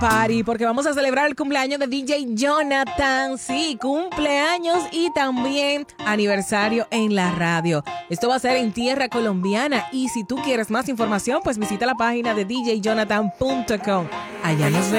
party porque vamos a celebrar el cumpleaños de DJ Jonathan. Sí, cumpleaños y también aniversario en la radio. Esto va a ser en tierra colombiana y si tú quieres más información, pues visita la página de djjonathan.com. Allá nos vemos.